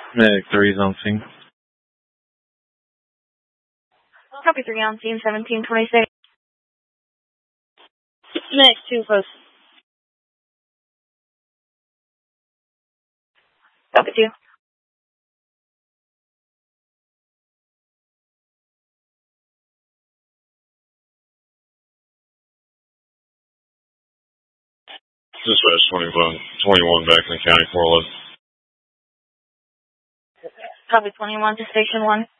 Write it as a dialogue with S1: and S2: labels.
S1: Medic 3's on scene.
S2: Copy 3 on scene, 1726.
S3: Next 2 post.
S2: Copy 2.
S4: Dispatch 21 back in the county 411.
S2: Copy 21 to station 1.